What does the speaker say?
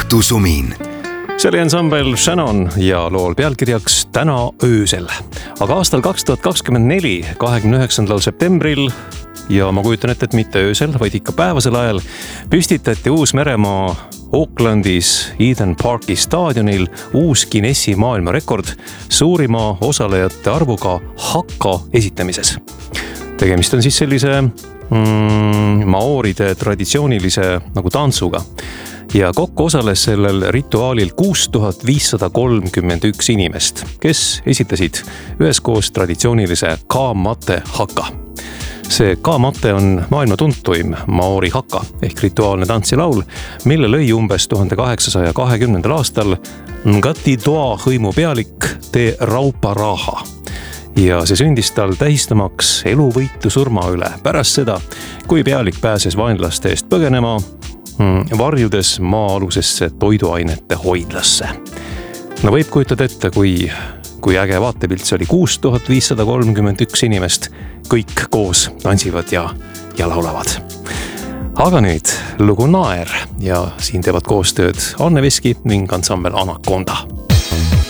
õhtusumin. See oli ansambel Shannon ja lool pealkirjaks Täna öösel. Aga aastal 2024, 29. septembril ja ma kujutan ette, et mitte öösel, vaid ikka päevasel ajal püstitati Uus-Meremaa Aucklandis Eden Parki staadionil uus Guinessi maailmarekord suurima osalejate arvuga haka esitamises. Tegemist on siis sellise maooride traditsioonilise nagu tantsuga. Ja kokku osales sellel rituaalil 6531 inimest, kes esitasid üheskoos traditsioonilise ka-mate haka. See ka-mate on maailma tuntuim maori haka ehk rituaalne tants ja laul, mille lõi umbes 1820. aastal Ngati Toa hõimu pealik Te Rauparaha. Ja see sündis tal tähistamaks eluvõitu surma üle pärast seda, kui pealik pääses vaenlaste eest põgenema, varjudes maa-alusesse toiduainete hoidlasse. No võib kujutada ette, kui äge vaatepilt see oli 6531 inimest, kõik koos tantsivad ja laulavad. Aga nüüd lugu Naer ja siin teevad koostööd Anne Veski ning ansambel Anaconda.